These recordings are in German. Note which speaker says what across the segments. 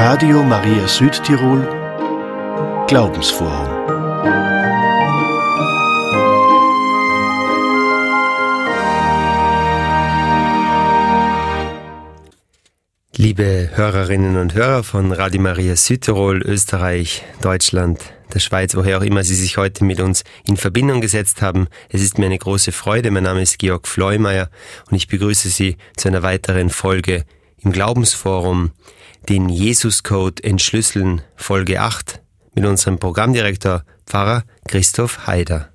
Speaker 1: Radio Maria Südtirol Glaubensforum.
Speaker 2: Liebe Hörerinnen und Hörer von Radio Maria Südtirol, Österreich, Deutschland, der Schweiz, woher auch immer Sie sich heute mit uns in Verbindung gesetzt haben. Es ist mir eine große Freude. Mein Name ist Georg Fleumeier und ich begrüße Sie zu einer weiteren Folge im Glaubensforum, den Jesus-Code entschlüsseln, Folge 8, mit unserem Programmdirektor Pfarrer Christoph Haider.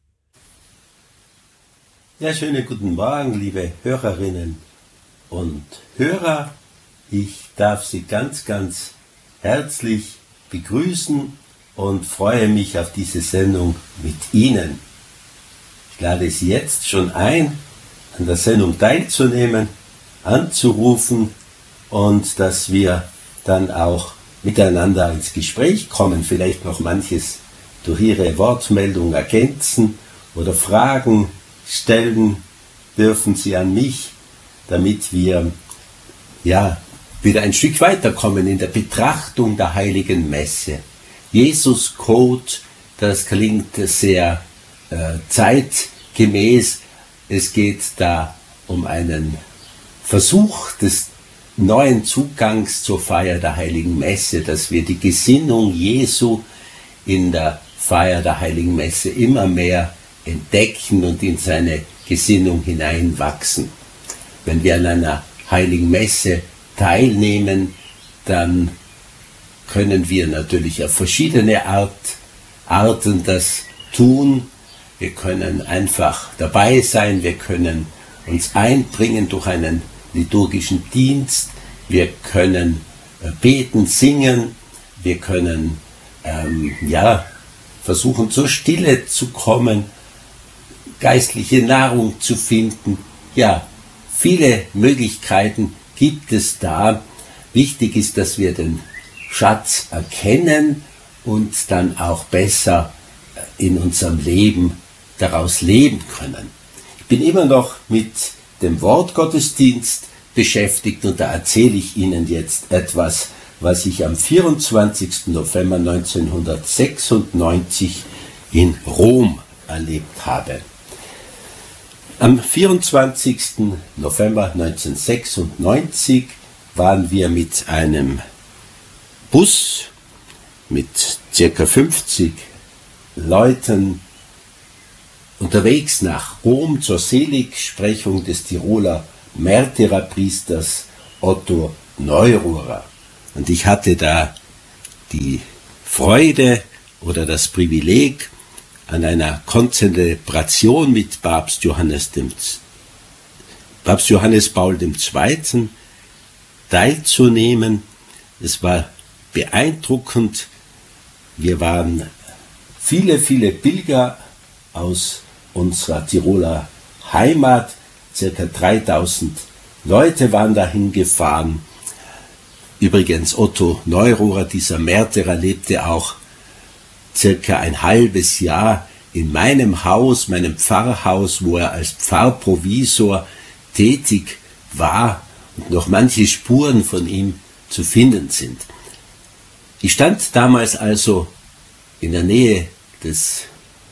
Speaker 3: Ja, schönen guten Morgen, liebe Hörerinnen und Hörer. Ich darf Sie ganz, ganz herzlich begrüßen und freue mich auf diese Sendung mit Ihnen. Ich lade Sie jetzt schon ein, an der Sendung teilzunehmen, anzurufen und dass wir dann auch miteinander ins Gespräch kommen, vielleicht noch manches durch Ihre Wortmeldung ergänzen oder Fragen stellen dürfen Sie an mich, damit wir wieder ein Stück weiterkommen in der Betrachtung der Heiligen Messe. Jesus-Code, das klingt sehr zeitgemäß. Es geht da um einen Versuch des neuen Zugangs zur Feier der Heiligen Messe, dass wir die Gesinnung Jesu in der Feier der Heiligen Messe immer mehr entdecken und in seine Gesinnung hineinwachsen. Wenn wir an einer Heiligen Messe teilnehmen, dann können wir natürlich auf verschiedene Arten das tun. Wir können einfach dabei sein, wir können uns einbringen durch einen liturgischen Dienst, wir können beten, singen, wir können versuchen zur Stille zu kommen, geistliche Nahrung zu finden. Ja, viele Möglichkeiten gibt es da. Wichtig ist, dass wir den Schatz erkennen und dann auch besser in unserem Leben daraus leben können. Ich bin immer noch mit dem Wortgottesdienst beschäftigt und da erzähle ich Ihnen jetzt etwas, was ich am 24. November 1996 in Rom erlebt habe. Am 24. November 1996 waren wir mit einem Bus mit ca. 50 Leuten unterwegs nach Rom zur Seligsprechung des Tiroler Märtyrerpriesters Otto Neururer. Und ich hatte da die Freude oder das Privileg, an einer Konzelebration mit Papst Johannes Paul II. Teilzunehmen. Es war beeindruckend. Wir waren viele, viele Pilger aus unserer Tiroler Heimat. Circa 3000 Leute waren dahin gefahren. Übrigens, Otto Neururer, dieser Märtyrer, lebte auch circa ein halbes Jahr in meinem Haus, meinem Pfarrhaus, wo er als Pfarrprovisor tätig war und noch manche Spuren von ihm zu finden sind. Ich stand damals also in der Nähe des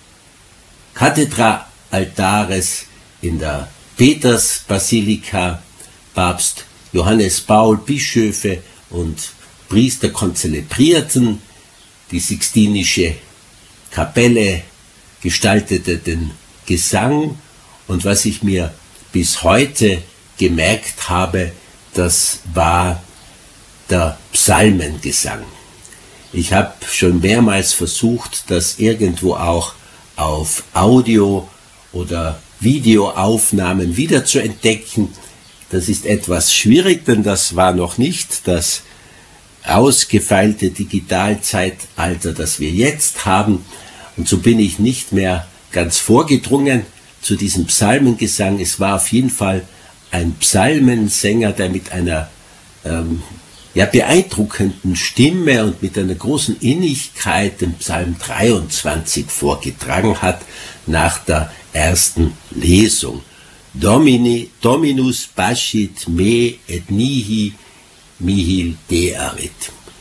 Speaker 3: Kathedralaltares in der Petersbasilika. Papst Johannes Paul, Bischöfe und Priester konzelebrierten. Die Sixtinische Kapelle gestaltete den Gesang und was ich mir bis heute gemerkt habe, das war der Psalmengesang. Ich habe schon mehrmals versucht, das irgendwo auch auf Audio- oder Videoaufnahmen wieder zu entdecken. Das ist etwas schwierig, denn das war noch nicht das ausgefeilte Digitalzeitalter, das wir jetzt haben. Und so bin ich nicht mehr ganz vorgedrungen zu diesem Psalmengesang. Es war auf jeden Fall ein Psalmensänger, der mit einer beeindruckenden Stimme und mit einer großen Innigkeit den Psalm 23 vorgetragen hat nach der ersten Lesung. Dominus pascit me et nihil dearit.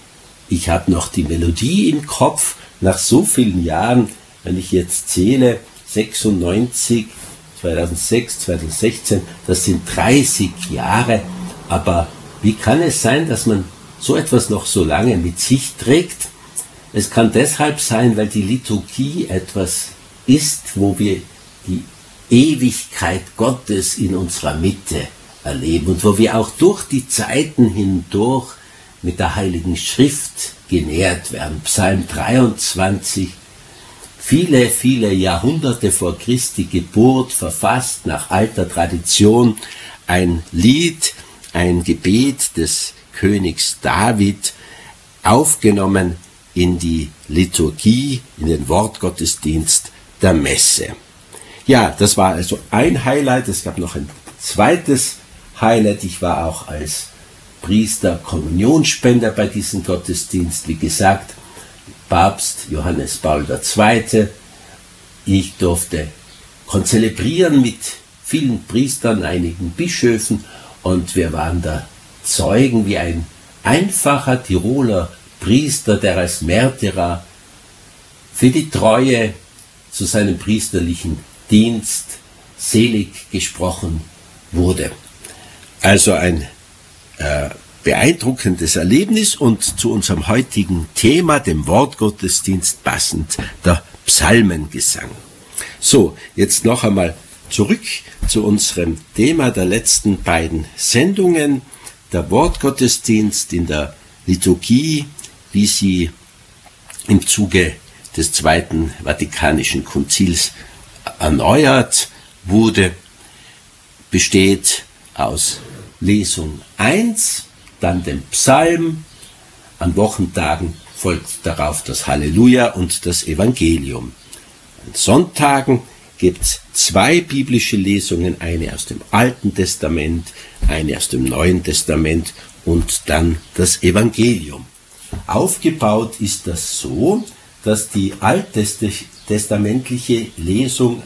Speaker 3: ich habe noch die Melodie im Kopf, nach so vielen Jahren, wenn ich jetzt zähle, 96, 2006, 2016, das sind 30 Jahre, aber wie kann es sein, dass man so etwas noch so lange mit sich trägt? Es kann deshalb sein, weil die Liturgie etwas ist, wo wir die Ewigkeit Gottes in unserer Mitte erleben und wo wir auch durch die Zeiten hindurch mit der Heiligen Schrift genährt werden. Psalm 23, viele, viele Jahrhunderte vor Christi Geburt, verfasst nach alter Tradition, ein Lied, ein Gebet des Königs David, aufgenommen in die Liturgie, in den Wortgottesdienst der Messe. Ja, das war also ein Highlight. Es gab noch ein zweites Highlight. Ich war auch als Priester Kommunionsspender bei diesem Gottesdienst. Wie gesagt, Papst Johannes Paul II. Ich durfte konzelebrieren mit vielen Priestern, einigen Bischöfen, und wir waren da Zeugen, wie ein einfacher Tiroler Priester, der als Märtyrer für die Treue zu seinem priesterlichen Dienst selig gesprochen wurde. Also ein beeindruckendes Erlebnis und zu unserem heutigen Thema, dem Wortgottesdienst, passend der Psalmengesang. So, jetzt noch einmal zurück zu unserem Thema der letzten beiden Sendungen, der Wortgottesdienst in der Liturgie, wie sie im Zuge des Zweiten Vatikanischen Konzils erneuert wurde, besteht aus Lesung 1, dann dem Psalm, an Wochentagen folgt darauf das Halleluja und das Evangelium. An Sonntagen gibt es 2 biblische Lesungen, eine aus dem Alten Testament, eine aus dem Neuen Testament und dann das Evangelium. Aufgebaut ist das so, dass die alttestamentliche Lesung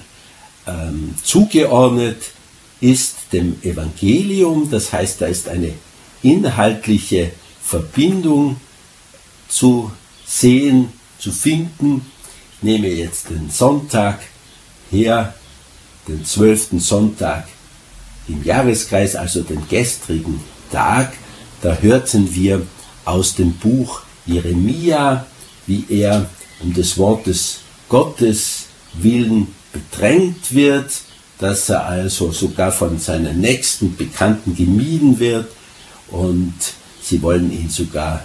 Speaker 3: zugeordnet ist dem Evangelium, das heißt, da ist eine inhaltliche Verbindung zu sehen, zu finden. Ich nehme jetzt den Sonntag her, den 12. Sonntag im Jahreskreis, also den gestrigen Tag. Da hörten wir aus dem Buch Jeremia, wie er um des Wortes Gottes willen bedrängt wird, dass er also sogar von seinen nächsten Bekannten gemieden wird und sie wollen ihn sogar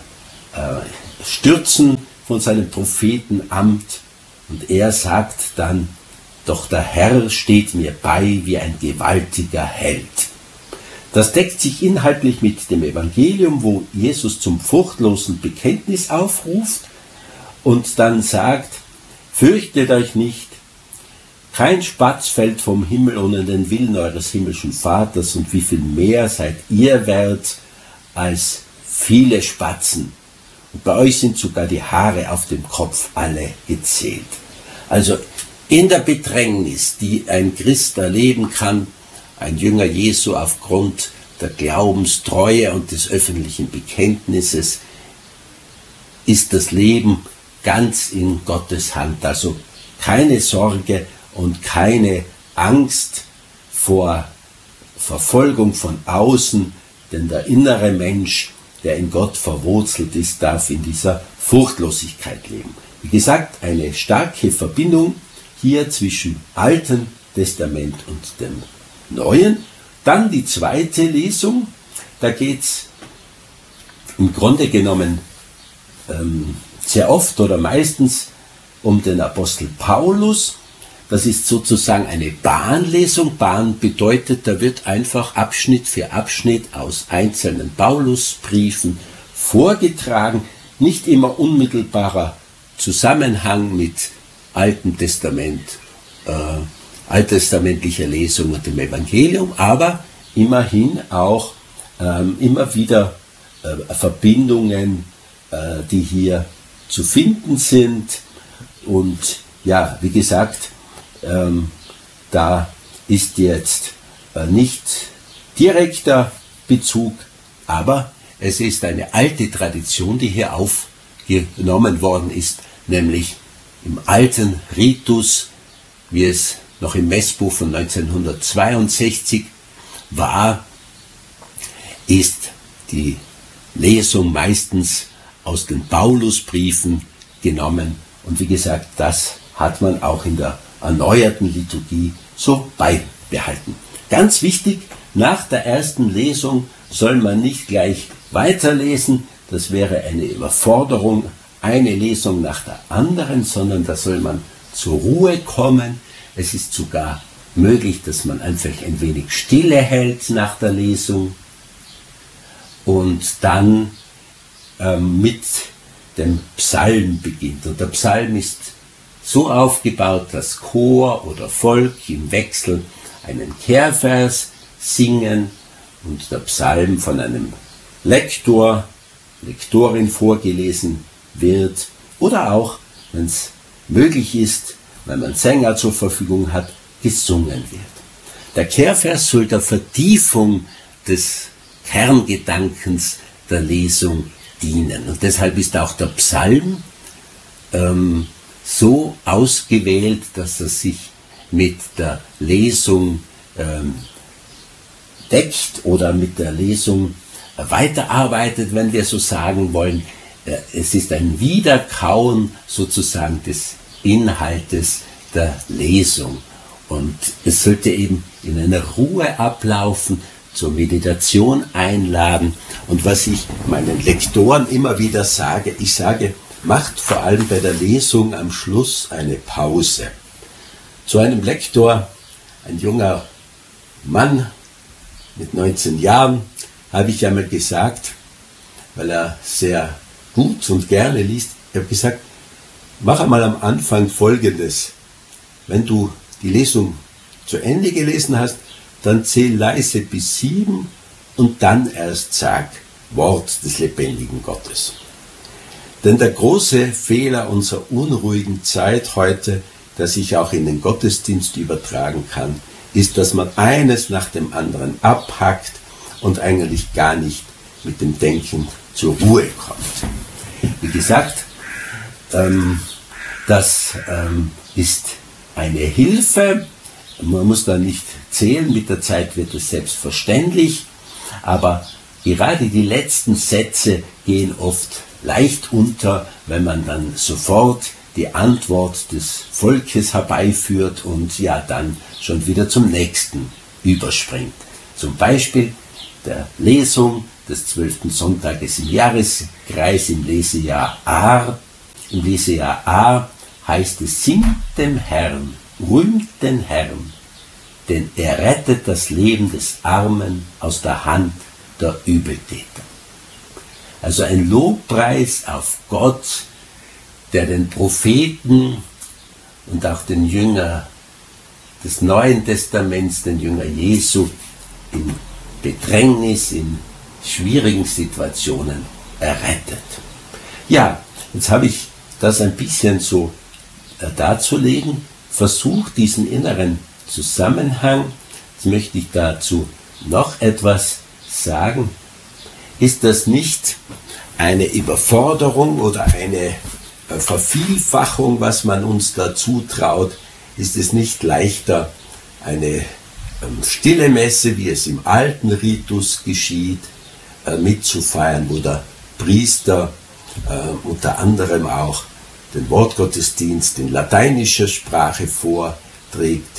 Speaker 3: stürzen von seinem Prophetenamt, und er sagt dann: Doch der Herr steht mir bei wie ein gewaltiger Held. Das deckt sich inhaltlich mit dem Evangelium, wo Jesus zum fruchtlosen Bekenntnis aufruft und dann sagt: Fürchtet euch nicht, kein Spatz fällt vom Himmel ohne den Willen eures himmlischen Vaters, und wie viel mehr seid ihr wert als viele Spatzen. Und bei euch sind sogar die Haare auf dem Kopf alle gezählt. Also in der Bedrängnis, die ein Christ erleben kann, ein Jünger Jesu, aufgrund der Glaubenstreue und des öffentlichen Bekenntnisses, ist das Leben ganz in Gottes Hand. Also keine Sorge und keine Angst vor Verfolgung von außen, denn der innere Mensch, der in Gott verwurzelt ist, darf in dieser Furchtlosigkeit leben. Wie gesagt, eine starke Verbindung hier zwischen Alten Testament und dem Neuen. Dann die zweite Lesung, da geht es im Grunde genommen sehr oft oder meistens um den Apostel Paulus. Das ist sozusagen eine Bahnlesung. Bahn bedeutet, da wird einfach Abschnitt für Abschnitt aus einzelnen Paulusbriefen vorgetragen, nicht immer unmittelbarer Zusammenhang mit Alten Testament, alttestamentlicher Lesung und dem Evangelium, aber immerhin auch immer wieder Verbindungen, die hier zu finden sind. Und ja, wie gesagt, da ist jetzt nicht direkter Bezug, aber es ist eine alte Tradition, die hier genommen worden ist, nämlich im alten Ritus, wie es noch im Messbuch von 1962 war, ist die Lesung meistens aus den Paulusbriefen genommen. Und wie gesagt, das hat man auch in der erneuerten Liturgie so beibehalten. Ganz wichtig, nach der ersten Lesung soll man nicht gleich weiterlesen, das wäre eine Überforderung, eine Lesung nach der anderen, sondern da soll man zur Ruhe kommen. Es ist sogar möglich, dass man einfach ein wenig Stille hält nach der Lesung und dann mit dem Psalm beginnt. Und der Psalm ist so aufgebaut, dass Chor oder Volk im Wechsel einen Kehrvers singen und der Psalm von einem Lektorin vorgelesen wird oder auch, wenn es möglich ist, wenn man Sänger zur Verfügung hat, gesungen wird. Der Kehrvers soll der Vertiefung des Kerngedankens der Lesung dienen. Und deshalb ist auch der Psalm so ausgewählt, dass er sich mit der Lesung deckt oder mit der Lesung weiterarbeitet, wenn wir so sagen wollen. Es ist ein Wiederkauen sozusagen des Inhaltes der Lesung. Und es sollte eben in einer Ruhe ablaufen, zur Meditation einladen. Und was ich meinen Lektoren immer wieder sage, ich sage, macht vor allem bei der Lesung am Schluss eine Pause. Zu einem Lektor, ein junger Mann mit 19 Jahren, habe ich einmal gesagt, weil er sehr gut und gerne liest, ich habe gesagt, mach einmal am Anfang Folgendes. Wenn du die Lesung zu Ende gelesen hast, dann zähl leise bis 7 und dann erst sag Wort des lebendigen Gottes. Denn der große Fehler unserer unruhigen Zeit heute, der sich auch in den Gottesdienst übertragen kann, ist, dass man eines nach dem anderen abhackt und eigentlich gar nicht mit dem Denken zur Ruhe kommt. Wie gesagt, das ist eine Hilfe. Man muss da nicht zählen, mit der Zeit wird es selbstverständlich, aber gerade die letzten Sätze gehen oft leicht unter, wenn man dann sofort die Antwort des Volkes herbeiführt und ja dann schon wieder zum nächsten überspringt. Zum Beispiel der Lesung des 12. Sonntages im Jahreskreis im Lesejahr A. Im Lesejahr A heißt es, singt dem Herrn, rühmt den Herrn, denn er rettet das Leben des Armen aus der Hand der Übeltäter. Also ein Lobpreis auf Gott, der den Propheten und auch den Jünger des Neuen Testaments, den Jünger Jesu, in Bedrängnis, in schwierigen Situationen errettet. Ja, jetzt habe ich das ein bisschen so darzulegen, versucht diesen inneren Zusammenhang, jetzt möchte ich dazu noch etwas sagen, ist das nicht eine Überforderung oder eine Vervielfachung, was man uns da zutraut? Ist es nicht leichter, eine stille Messe, wie es im alten Ritus geschieht, mitzufeiern, wo der Priester unter anderem auch den Wortgottesdienst in lateinischer Sprache vorträgt,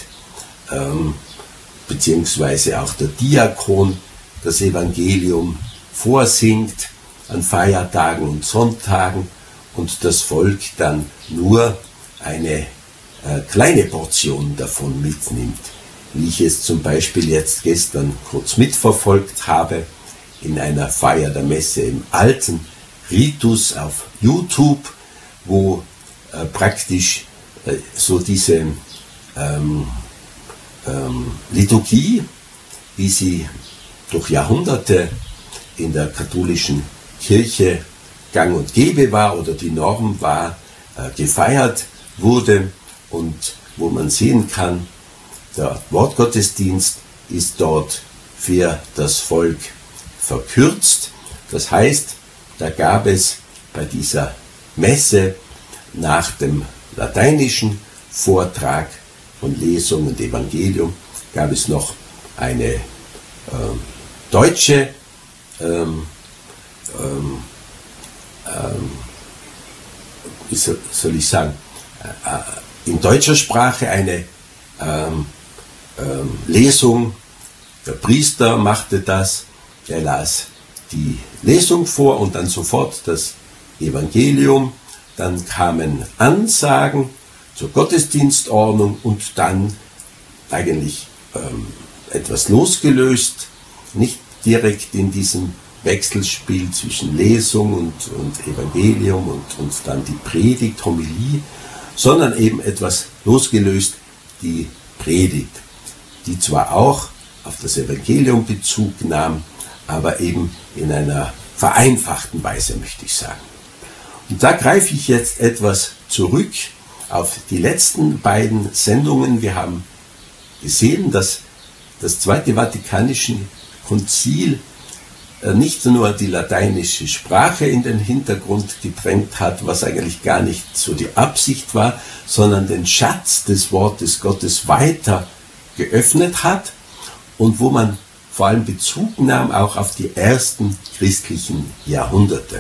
Speaker 3: beziehungsweise auch der Diakon das Evangelium vorsingt an Feiertagen und Sonntagen und das Volk dann nur eine kleine Portion davon mitnimmt. Wie ich es zum Beispiel jetzt gestern kurz mitverfolgt habe, in einer Feier der Messe im alten Ritus auf YouTube, wo praktisch so diese Liturgie, wie sie durch Jahrhunderte in der katholischen Kirche gang und gäbe war oder die Norm war, gefeiert wurde und wo man sehen kann, der Wortgottesdienst ist dort für das Volk verkürzt. Das heißt, da gab es bei dieser Messe nach dem lateinischen Vortrag von Lesung und Evangelium gab es noch eine deutsche wie soll ich sagen, in deutscher Sprache eine Lesung. Der Priester machte das, er las die Lesung vor und dann sofort das Evangelium. Dann kamen Ansagen zur Gottesdienstordnung und dann eigentlich etwas losgelöst, nicht direkt in diesem Wechselspiel zwischen Lesung und Evangelium und dann die Predigt, Homilie, sondern eben etwas losgelöst, die Predigt, die zwar auch auf das Evangelium Bezug nahm, aber eben in einer vereinfachten Weise, möchte ich sagen. Und da greife ich jetzt etwas zurück auf die letzten beiden Sendungen. Wir haben gesehen, dass das Zweite Vatikanische Konzil nicht nur die lateinische Sprache in den Hintergrund gedrängt hat, was eigentlich gar nicht so die Absicht war, sondern den Schatz des Wortes Gottes weiter geöffnet hat und wo man vor allem Bezug nahm auch auf die ersten christlichen Jahrhunderte.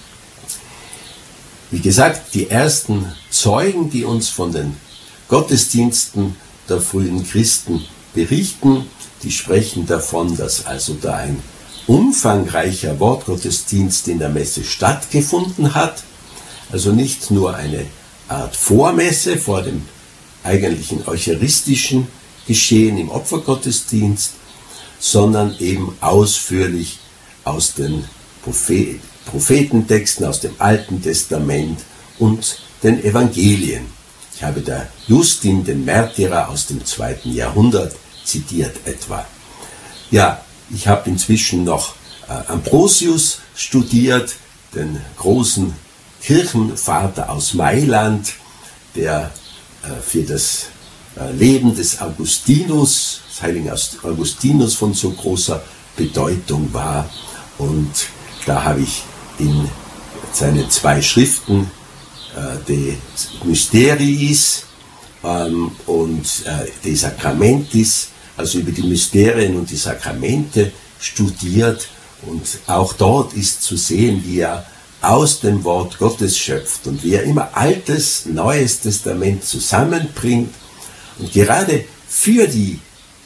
Speaker 3: Wie gesagt, die ersten Zeugen, die uns von den Gottesdiensten der frühen Christen berichten, die sprechen davon, dass also da ein umfangreicher Wortgottesdienst in der Messe stattgefunden hat, also nicht nur eine Art Vormesse vor dem eigentlichen eucharistischen Geschehen im Opfergottesdienst, sondern eben ausführlich aus den Prophetentexten, aus dem Alten Testament und den Evangelien. Ich habe da Justin, den Märtyrer aus dem 2. Jahrhundert, zitiert etwa. Ja, ich habe inzwischen noch Ambrosius studiert, den großen Kirchenvater aus Mailand, der für das Leben des Augustinus, des heiligen Augustinus von so großer Bedeutung war. Und da habe ich in seinen 2 Schriften, De Mysteriis und De Sacramentis, also über die Mysterien und die Sakramente studiert, und auch dort ist zu sehen, wie er aus dem Wort Gottes schöpft und wie er immer Altes, Neues Testament zusammenbringt und gerade für die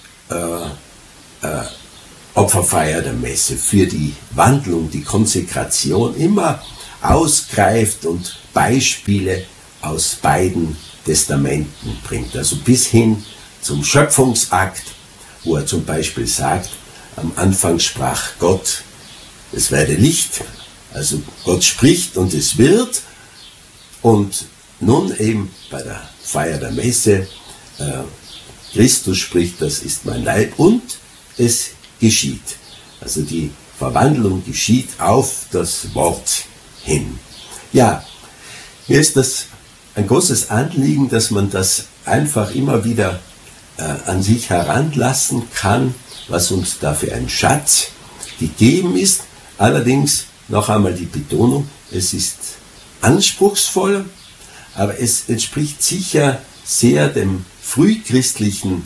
Speaker 3: Opferfeier der Messe, für die Wandlung, die Konsekration immer ausgreift und Beispiele aus beiden Testamenten bringt, also bis hin zum Schöpfungsakt, wo er zum Beispiel sagt, am Anfang sprach Gott, es werde Licht, also Gott spricht und es wird, und nun eben bei der Feier der Messe, Christus spricht, das ist mein Leib, und es geschieht. Also die Verwandlung geschieht auf das Wort hin. Ja, mir ist das ein großes Anliegen, dass man das einfach immer wieder an sich heranlassen kann, was uns da für ein Schatz gegeben ist. Allerdings noch einmal die Betonung, es ist anspruchsvoll, aber es entspricht sicher sehr dem frühchristlichen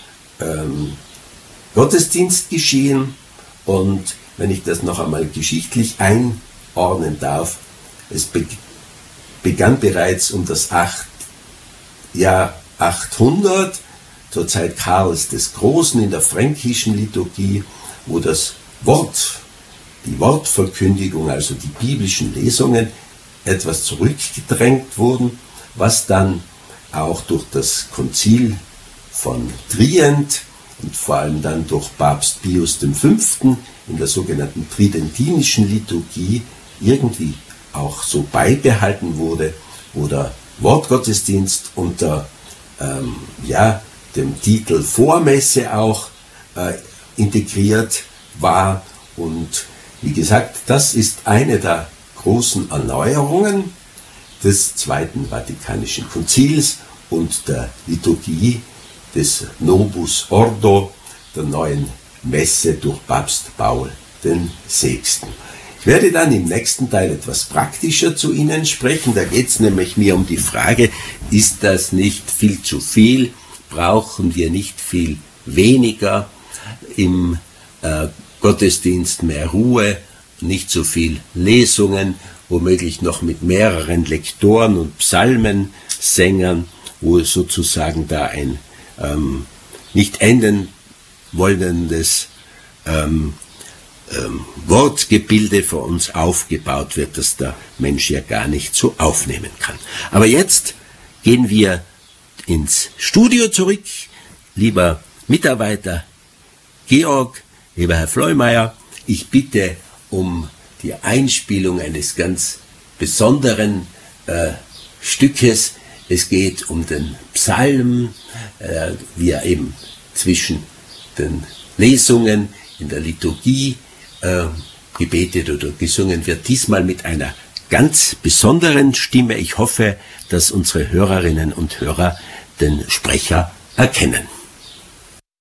Speaker 3: Gottesdienstgeschehen. Und wenn ich das noch einmal geschichtlich einordnen darf, es begann bereits um das Jahr 800, zur Zeit Karls des Großen in der fränkischen Liturgie, wo das Wort, die Wortverkündigung, also die biblischen Lesungen, etwas zurückgedrängt wurden, was dann auch durch das Konzil von Trient und vor allem dann durch Papst Pius V. in der sogenannten tridentinischen Liturgie irgendwie auch so beibehalten wurde, wo der Wortgottesdienst unter dem Titel Vormesse auch integriert war. Und wie gesagt, das ist eine der großen Erneuerungen des Zweiten Vatikanischen Konzils und der Liturgie des Novus Ordo, der neuen Messe durch Papst Paul VI. Ich werde dann im nächsten Teil etwas praktischer zu Ihnen sprechen. Da geht es nämlich mir um die Frage, ist das nicht viel zu viel? Brauchen wir nicht viel weniger im Gottesdienst, mehr Ruhe, nicht so viel Lesungen, womöglich noch mit mehreren Lektoren und Psalmensängern, wo sozusagen da ein nicht enden wollendes Wortgebilde für uns aufgebaut wird, das der Mensch ja gar nicht so aufnehmen kann. Aber jetzt gehen wir ins Studio zurück. Lieber Mitarbeiter Georg, lieber Herr Floymeier, ich bitte um die Einspielung eines ganz besonderen Stückes. Es geht um den Psalm, wie er eben zwischen den Lesungen in der Liturgie gebetet oder gesungen wird, diesmal mit einer ganz besonderen Stimme. Ich hoffe, dass unsere Hörerinnen und Hörer den Sprecher erkennen.